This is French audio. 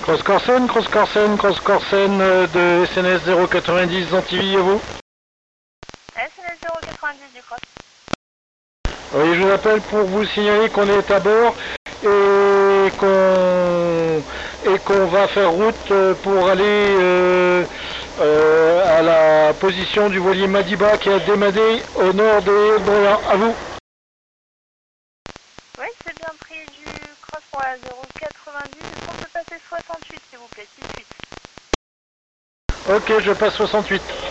Cross Corsen de SNS 090 Antivie, à vous. SNS 090 du Cross. Oui, je vous appelle pour vous signaler qu'on est à bord et qu'on va faire route pour aller à la position du voilier Madiba qui a démadé au nord des Bréants. À vous. Oui, c'est bien pris du Cross pour la 090. Est-ce qu'on peut passer 68 s'il vous plaît, 68. Ok, je passe 68.